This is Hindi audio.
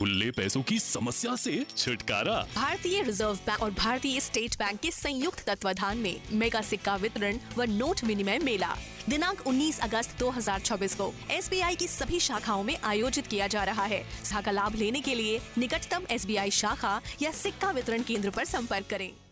खुले पैसों की समस्या से छुटकारा। भारतीय रिजर्व बैंक और भारतीय स्टेट बैंक के संयुक्त तत्वाधान में मेगा सिक्का वितरण व नोट विनिमय मेला दिनांक 19 अगस्त 2024 को SBI की सभी शाखाओं में आयोजित किया जा रहा है। इसका लाभ लेने के लिए निकटतम SBI शाखा या सिक्का वितरण केंद्र पर संपर्क करें।